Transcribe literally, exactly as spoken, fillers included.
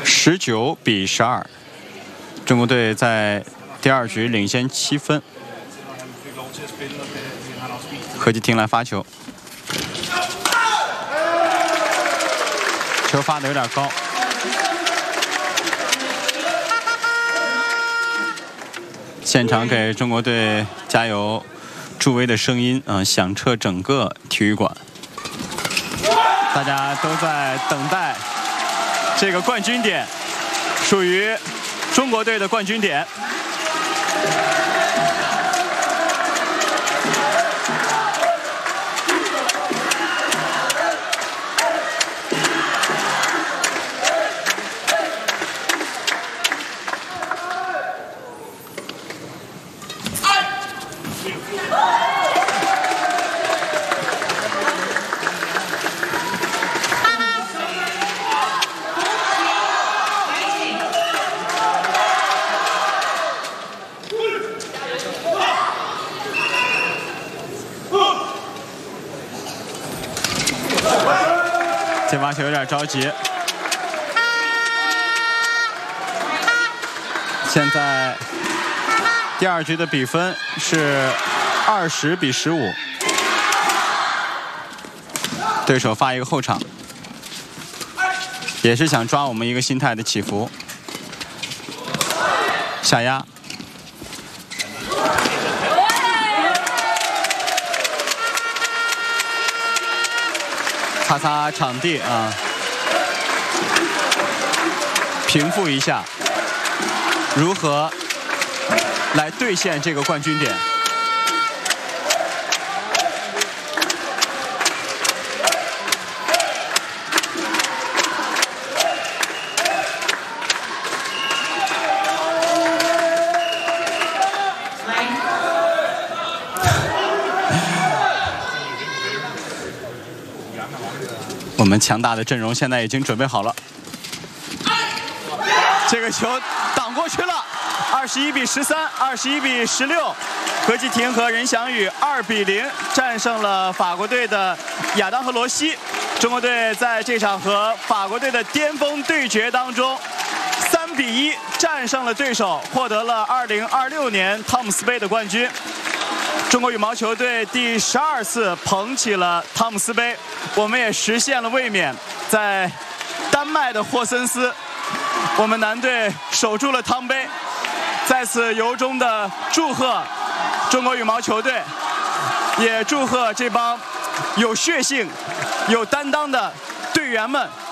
十九比十二，中国队在第二局领先七分。何继廷来发球，球发的有点高。现场给中国队加油助威的声音啊、呃，响彻整个体育馆。大家都在等待这个冠军点，属于中国队的冠军点。这发球有点着急。现在第二局的比分是二十比十五，对手发一个后场，也是想抓我们一个心态的起伏。下压。擦擦场地啊，平复一下，如何来兑现这个冠军点？我们强大的阵容现在已经准备好了，这个球挡过去了，二十一比十三，二十一比十六，何继廷和任翔宇二比零战胜了法国队的亚当和罗西。中国队在这场和法国队的巅峰对决当中，三比一战胜了对手，获得了二零二六年汤姆斯杯的冠军。中国羽毛球队第十二次捧起了汤姆斯杯，我们也实现了卫冕。在丹麦的霍森斯，我们男队守住了汤杯。在此由衷的祝贺中国羽毛球队，也祝贺这帮有血性、有担当的队员们。